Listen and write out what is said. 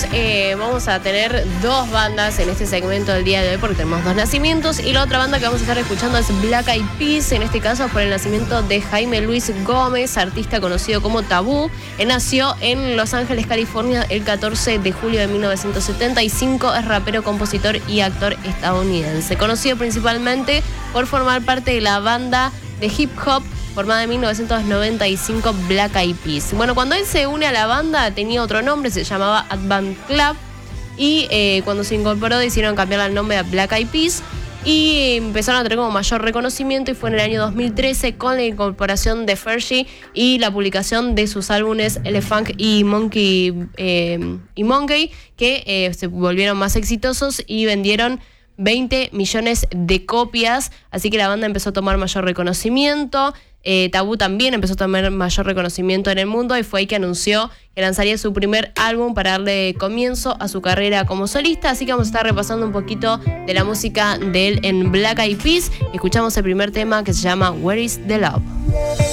vamos a tener dos bandas en este segmento del día de hoy porque tenemos dos nacimientos, y la otra banda que vamos a estar escuchando es Black Eyed Peas, en este caso por el nacimiento de Jaime Luis Gómez, artista conocido como Tabú. Él nació en Los Ángeles, California, el 14 de julio de 1975. Es rapero, compositor y actor estadounidense, conocido principalmente por formar parte de la banda de hip hop formada en 1995, Black Eyed Peas. Bueno, cuando él se une a la banda tenía otro nombre, se llamaba Advance Club, y cuando se incorporó decidieron cambiar el nombre a Black Eyed Peas y empezaron a tener como mayor reconocimiento, y fue en el año 2013 con la incorporación de Fergie y la publicación de sus álbumes Elephant y Monkey que se volvieron más exitosos y vendieron 20 millones de copias, así que la banda empezó a tomar mayor reconocimiento. Tabú también empezó a tomar mayor reconocimiento en el mundo, y fue ahí que anunció que lanzaría su primer álbum para darle comienzo a su carrera como solista. Así que vamos a estar repasando un poquito de la música de él en Black Eyed Peas. Escuchamos el primer tema, que se llama Where is the Love.